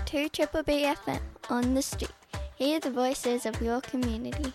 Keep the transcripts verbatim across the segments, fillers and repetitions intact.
two Triple B F M on the street. Hear the voices of your community.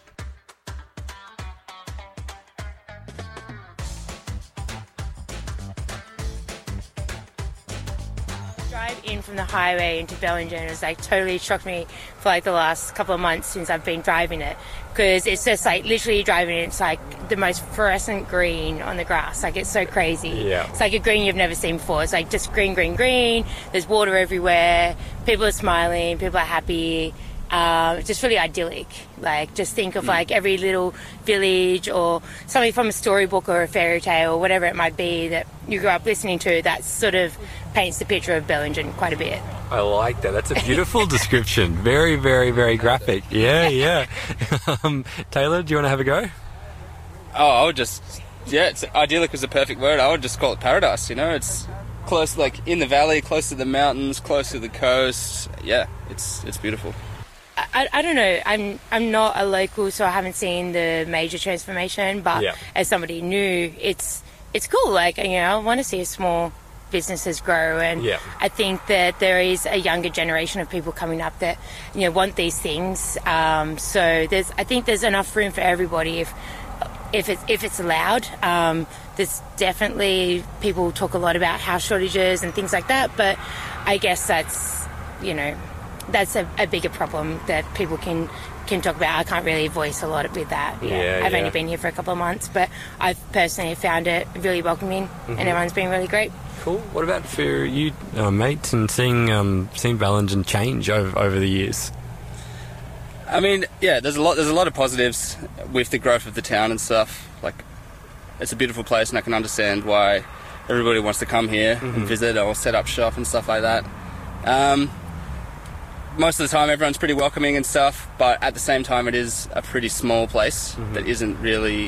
Drive in from the highway into Bellingen has like totally shocked me for like the last couple of months since I've been driving it, because it's just like literally driving it, it's like the most fluorescent green on the grass. Like it's so crazy. Yeah. It's like a green you've never seen before. It's like just green, green, green. There's water everywhere. People are smiling. People are happy. Um, it's just really idyllic. Like, just think of, like, every little village or something from a storybook or a fairy tale or whatever it might be that you grew up listening to, that sort of paints the picture of Bellingen quite a bit. I like that. That's a beautiful description. Very, very, very graphic. Yeah, yeah. um, Taylor, do you want to have a go? Oh, I would just... Yeah, it's, idyllic is a perfect word. I would just call it paradise, you know? It's close, like, in the valley, close to the mountains, close to the coast. Yeah, it's it's beautiful. I, I don't know. I'm I'm not a local, so I haven't seen the major transformation. But yeah. as somebody new, it's it's cool. Like, you know, I want to see small businesses grow, and yeah. I think that there is a younger generation of people coming up that, you know, want these things. Um, so there's, I think there's enough room for everybody if if it's if it's allowed. Um, there's definitely, people talk a lot about house shortages and things like that, but I guess that's, you know, that's a, a bigger problem that people can can talk about. I can't really voice a lot with that. Yeah, yeah I've yeah. only been here for a couple of months, but I've personally found it really welcoming, mm-hmm. and everyone's been really great. Cool. What about for you, uh, mates, and seeing um, seeing Bellingen change over over the years? I mean, yeah, there's a lot. There's a lot of positives with the growth of the town and stuff. Like, it's a beautiful place, and I can understand why everybody wants to come here mm-hmm. and visit or set up shop and stuff like that. Um, most of the time everyone's pretty welcoming and stuff, but at the same time it is a pretty small place mm-hmm. that isn't really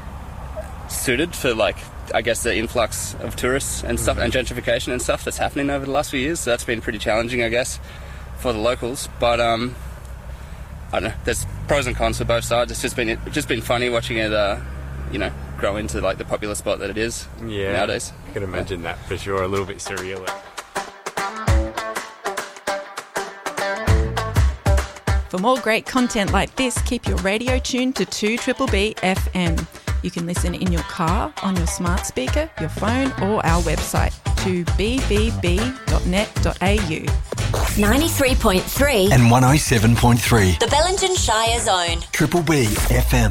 suited for, like, I guess the influx of tourists and stuff mm-hmm. and gentrification and stuff that's happening over the last few years. So that's been pretty challenging, I guess, for the locals. But um, I don't know, there's pros and cons for both sides. It's just been it's just been funny watching it, uh, you know, grow into like the popular spot that it is yeah, nowadays. I can imagine yeah. that for sure. A little bit surreal. For more great content like this, keep your radio tuned to two Triple B F M. You can listen in your car, on your smart speaker, your phone, or our website, to b b b dot net dot a u. ninety-three point three and one oh seven point three. The Bellingen Shire Zone. Triple B F M.